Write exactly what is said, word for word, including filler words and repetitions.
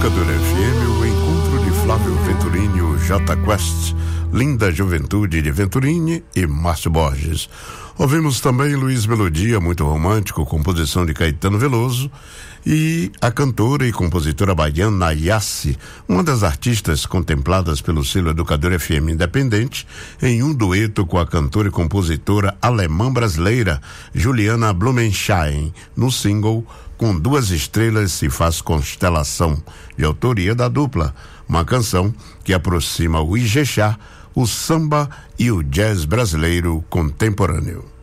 Educadora F M, o encontro de Flávio Venturini, o J Quest, Linda Juventude de Venturini e Márcio Borges. Ouvimos também Luiz Melodia, muito romântico, composição de Caetano Veloso, e a cantora e compositora baiana Yassi, uma das artistas contempladas pelo selo Educadora F M Independente, em um dueto com a cantora e compositora alemã-brasileira Juliana Blumenschein, no single Com Duas Estrelas Se Faz Constelação, de autoria da dupla, uma canção que aproxima o Ijexá, o samba e o jazz brasileiro contemporâneo.